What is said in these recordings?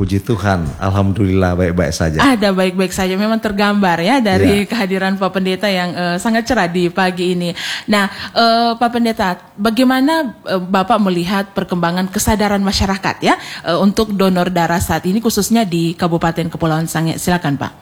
Puji Tuhan, alhamdulillah baik-baik saja. Ada baik-baik saja, memang tergambar ya dari kehadiran Pak Pendeta yang sangat cerah di pagi ini. Nah, Pak Pendeta, bagaimana Bapak melihat perkembangan kesadaran masyarakat ya untuk donor darah saat ini khususnya di Kabupaten Kepulauan Sangihe? Silakan Pak.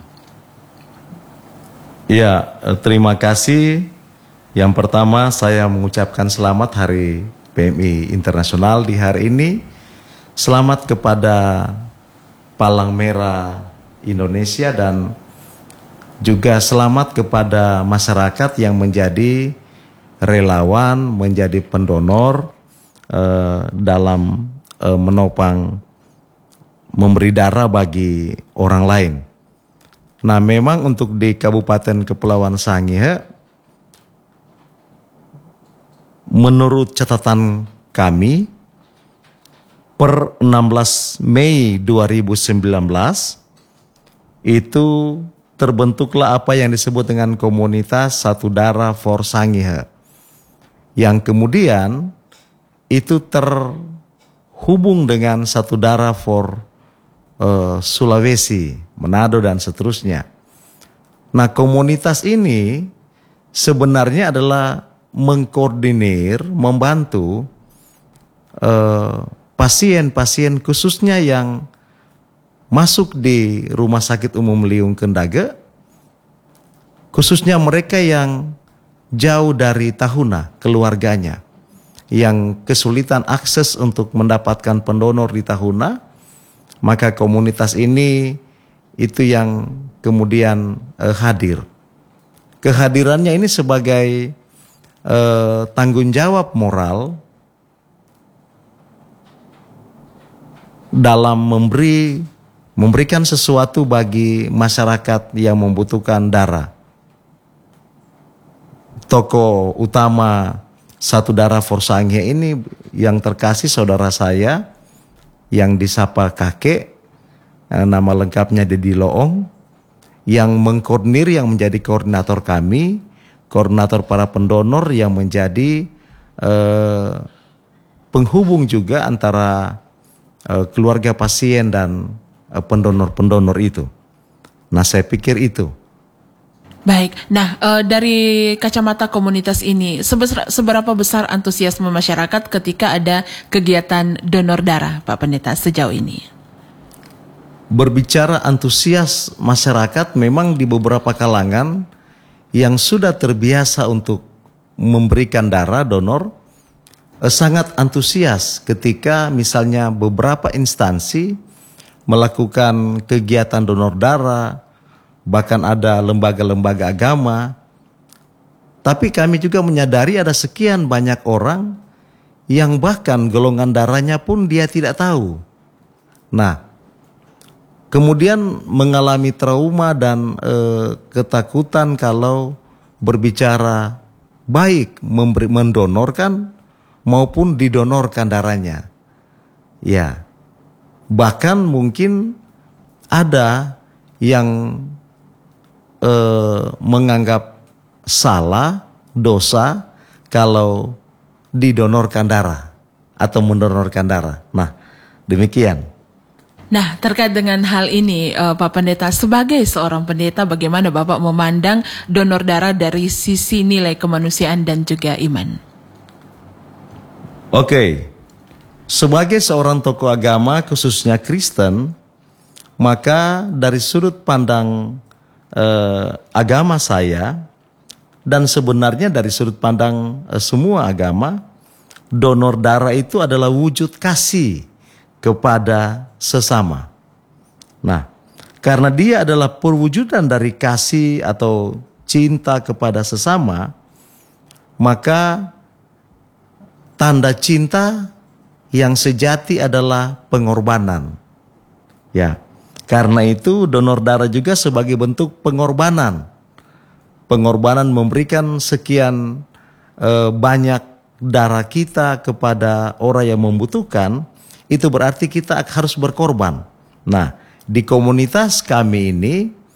Ya, terima kasih. Yang pertama saya mengucapkan selamat Hari PMI Internasional di hari ini. Selamat kepada Palang Merah Indonesia dan juga selamat kepada masyarakat yang menjadi relawan, menjadi pendonor dalam menopang memberi darah bagi orang lain. Nah, memang untuk di Kabupaten Kepulauan Sangihe, menurut catatan kami, per 16 Mei 2019 itu terbentuklah apa yang disebut dengan komunitas Satu Darah for Sangihe, yang kemudian itu terhubung dengan Satu Darah for Sulawesi, Manado dan seterusnya. Nah, komunitas ini sebenarnya adalah mengkoordinir, membantu pasien-pasien khususnya yang masuk di Rumah Sakit Umum Liung Kendage, khususnya mereka yang jauh dari Tahuna keluarganya, yang kesulitan akses untuk mendapatkan pendonor di Tahuna, maka komunitas ini itu yang kemudian hadir. Kehadirannya ini sebagai tanggung jawab moral dalam memberikan sesuatu bagi masyarakat yang membutuhkan darah. Tokoh utama Satu Darah for Sangihe ini yang terkasih saudara saya yang disapa kakek, nama lengkapnya Dedi Loong, yang mengkoordinir, yang menjadi koordinator kami, koordinator para pendonor yang menjadi penghubung juga antara keluarga pasien dan pendonor-pendonor itu. Nah, saya pikir itu. Baik, nah dari kacamata komunitas ini, seberapa besar antusiasme masyarakat ketika ada kegiatan donor darah, Pak Pendeta, sejauh ini? Berbicara antusias masyarakat, memang di beberapa kalangan yang sudah terbiasa untuk memberikan darah, donor, sangat antusias ketika misalnya beberapa instansi melakukan kegiatan donor darah, bahkan ada lembaga-lembaga agama. Tapi kami juga menyadari ada sekian banyak orang yang bahkan golongan darahnya pun dia tidak tahu. Nah, kemudian mengalami trauma dan ketakutan kalau berbicara baik mendonorkan maupun didonorkan darahnya. Ya, bahkan mungkin ada yang menganggap salah, dosa kalau didonorkan darah atau mendonorkan darah. Nah, demikian. Nah, terkait dengan hal ini, Pak Pendeta, sebagai seorang pendeta, bagaimana Bapak memandang donor darah dari sisi nilai kemanusiaan dan juga iman? Oke, sebagai seorang tokoh agama khususnya Kristen, maka dari sudut pandang agama saya dan sebenarnya dari sudut pandang semua agama, donor darah itu adalah wujud kasih kepada sesama. Nah, karena dia adalah perwujudan dari kasih atau cinta kepada sesama, maka tanda cinta yang sejati adalah pengorbanan. Ya, karena itu donor darah juga sebagai bentuk pengorbanan. Pengorbanan memberikan sekian banyak darah kita kepada orang yang membutuhkan, itu berarti kita harus berkorban. Nah, di komunitas kami ini,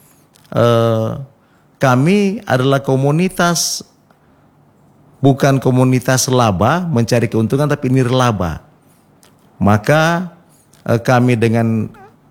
kami adalah komunitas, bukan komunitas laba mencari keuntungan, tapi nirlaba. Maka kami dengan